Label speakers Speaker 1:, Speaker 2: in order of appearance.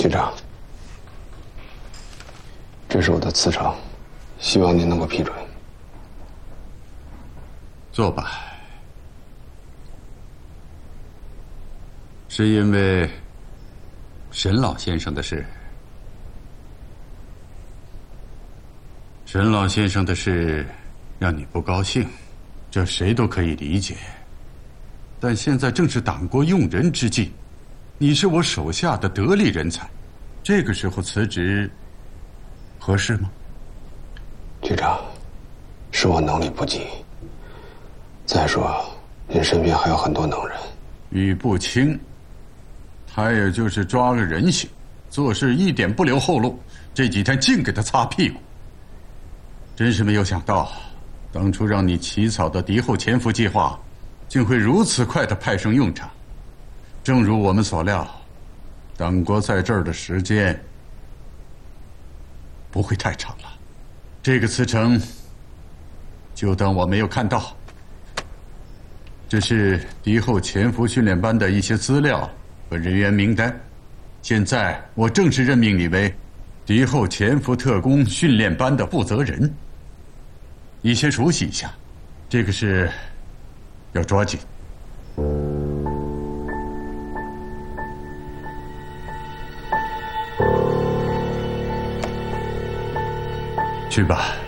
Speaker 1: 局长，这是我的辞呈，希望您能够批准。
Speaker 2: 坐吧。是因为沈老先生的事。沈老先生的事让你不高兴，这谁都可以理解。但现在正是党国用人之际，你是我手下的得力人才，这个时候辞职合适吗？
Speaker 1: 局长，是我能力不济。再说，您身边还有很多能人。
Speaker 2: 于不清，他也就是抓个人性，做事一点不留后路。这几天净给他擦屁股。真是没有想到，当初让你起草的敌后潜伏计划，竟会如此快地派上用场。正如我们所料，党国在这儿的时间不会太长了。这个辞呈，就当我没有看到。这是敌后潜伏训练班的一些资料和人员名单。现在我正式任命你为敌后潜伏特工训练班的负责人。你先熟悉一下，这个事要抓紧。去吧。